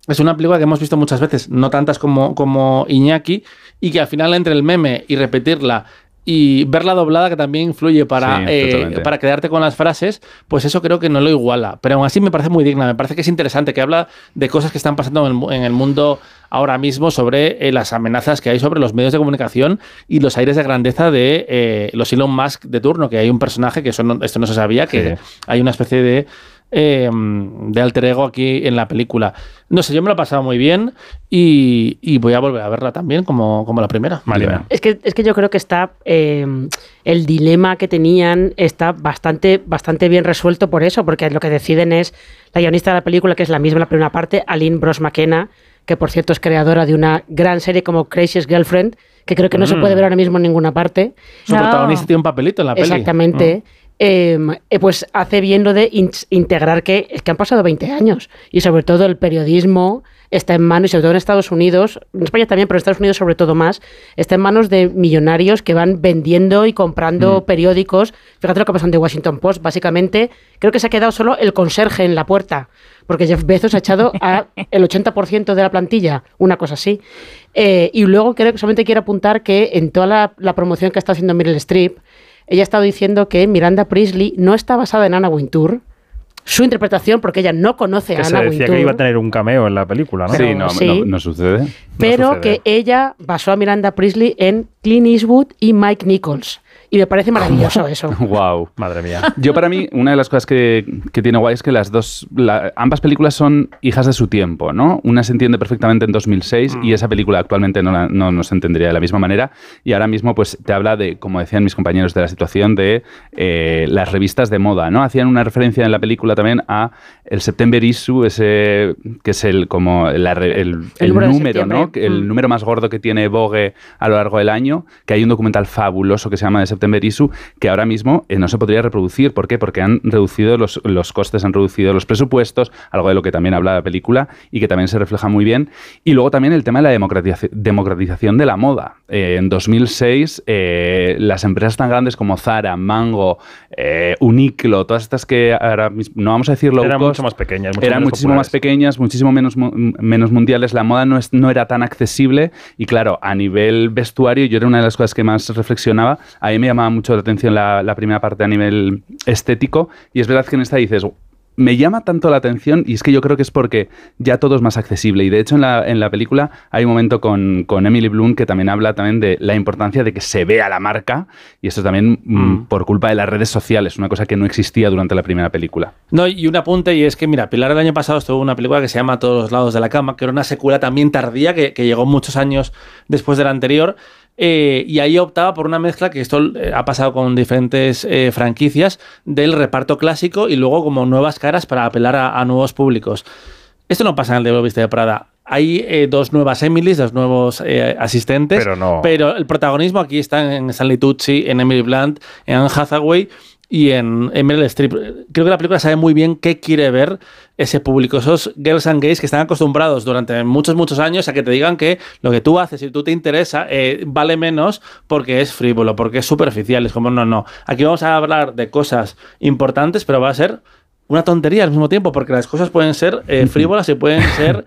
es una película que hemos visto muchas veces, no tantas como Iñaki, y que al final entre el meme y repetirla y verla doblada, que también influye para quedarte con las frases, pues eso creo que no lo iguala. Pero aún así me parece muy digna, me parece que es interesante, que habla de cosas que están pasando en el mundo ahora mismo, sobre las amenazas que hay sobre los medios de comunicación y los aires de grandeza de los Elon Musk de turno, que hay un personaje, que esto no se sabía, que hay una especie de alter ego aquí en la película. No sé, yo me lo he pasado muy bien y voy a volver a verla también como la primera. Marina. Es que yo creo que está el dilema que tenían está bastante bien resuelto por eso, porque lo que deciden es la guionista de la película, que es la misma en la primera parte, Aline Brosh McKenna, que por cierto es creadora de una gran serie como Crazy's Girlfriend, que creo que no se puede ver ahora mismo en ninguna parte. Su protagonista tiene un papelito en la peli. Exactamente. Pues hace bien lo de integrar que han pasado 20 años y sobre todo el periodismo está en manos, y sobre todo en Estados Unidos, en España también, pero en Estados Unidos sobre todo más, está en manos de millonarios que van vendiendo y comprando periódicos. Fíjate lo que pasó en The Washington Post, básicamente creo que se ha quedado solo el conserje en la puerta, porque Jeff Bezos ha echado el 80% de la plantilla, una cosa así. Y luego creo que solamente quiero apuntar que en toda la promoción que está haciendo Meryl Streep, ella ha estado diciendo que Miranda Priestly no está basada en Anna Wintour. Su interpretación, porque ella no conoce a Anna Wintour. Se decía que iba a tener un cameo en la película, ¿no? Sí, no sucede. Pero no sucede. que ella basó a Miranda Priestly en Clint Eastwood y Mike Nichols. Y me parece maravilloso eso. Wow. Madre mía. Yo, para mí, una de las cosas que tiene guay es que ambas películas son hijas de su tiempo, ¿no? Una se entiende perfectamente en 2006 y esa película actualmente no se entendería de la misma manera. Y ahora mismo pues te habla de, como decían mis compañeros, de la situación de las revistas de moda, ¿no? Hacían una referencia en la película también a el September Issue, ese que es el número, ¿no? El número más gordo que tiene Vogue a lo largo del año, que hay un documental fabuloso que se llama The September Issue, que ahora mismo no se podría reproducir. ¿Por qué? Porque han reducido los costes, han reducido los presupuestos, algo de lo que también habla la película y que también se refleja muy bien. Y luego también el tema de la democratización de la moda. En 2006, las empresas tan grandes como Zara, Mango, Uniqlo, todas estas que ahora mismo, no vamos a decir low eran cost, mucho más pequeñas, eran muchísimo más pequeñas, muchísimo menos mundiales. La moda no era tan accesible y claro, a nivel vestuario, yo era una de las cosas que más reflexionaba. A mí me llamaba mucho la atención la primera parte a nivel estético y es verdad que en esta dices, me llama tanto la atención y es que yo creo que es porque ya todo es más accesible y de hecho en la película hay un momento con Emily Blunt que también habla también de la importancia de que se vea la marca y esto también por culpa de las redes sociales, una cosa que no existía durante la primera película. No, y un apunte, y es que mira, Pilar el año pasado estuvo una película que se llama A todos los lados de la cama, que era una secuela también tardía que llegó muchos años después de la anterior. Y ahí optaba por una mezcla, que esto ha pasado con diferentes franquicias, del reparto clásico y luego como nuevas caras para apelar a nuevos públicos. Esto no pasa en el Diablo Viste de Prada. Hay dos nuevas Emilys, dos nuevos asistentes, pero el protagonismo aquí está en Stanley Tucci, en Emily Blunt, en Anne Hathaway y en Meryl Streep. Creo que la película sabe muy bien qué quiere ver ese público, esos girls and gays que están acostumbrados durante muchos años a que te digan que lo que tú haces, si tú te interesa, vale menos porque es frívolo, porque es superficial. Es como, no. Aquí vamos a hablar de cosas importantes, pero va a ser una tontería al mismo tiempo, porque las cosas pueden ser frívolas y pueden ser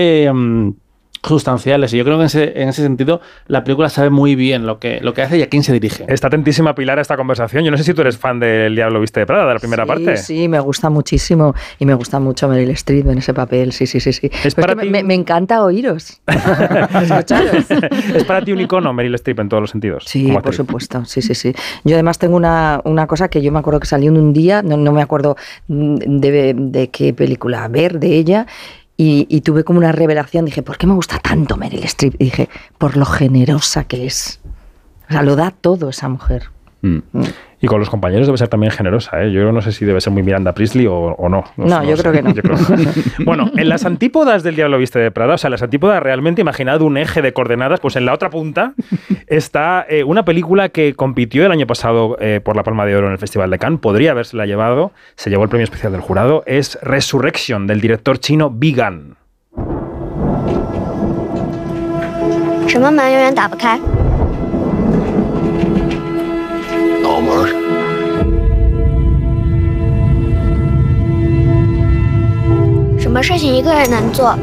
sustanciales. Y yo creo que en ese sentido la película sabe muy bien lo que hace y a quién se dirige. Está atentísima Pilar a esta conversación. Yo no sé si tú eres fan del Diablo Viste de Prada, de la primera parte. Sí, me gusta muchísimo y me gusta mucho Meryl Streep en ese papel. Sí. Es para ti... me encanta oíros. Escucharos. Es para ti un icono Meryl Streep en todos los sentidos. Sí, por supuesto. Sí. Yo además tengo una cosa que yo me acuerdo que salió en un día, no me acuerdo de qué película ver de ella. Y tuve como una revelación, dije, ¿por qué me gusta tanto Meryl Streep? Y dije, por lo generosa que es. O sea, lo da todo esa mujer. Y con los compañeros debe ser también generosa, ¿eh? Yo no sé si debe ser muy Miranda Priestly o no. No, yo creo que no. Bueno, en las antípodas del Diablo Viste de Prada, o sea, las antípodas realmente, imaginad un eje de coordenadas, pues en la otra punta está una película que compitió el año pasado por la Palma de Oro en el Festival de Cannes, podría habérsela llevado, se llevó el premio especial del jurado, es Resurrection, del director chino Bi Gan. 什么门永远打不开？ 脑门。 什么事情一个人能做，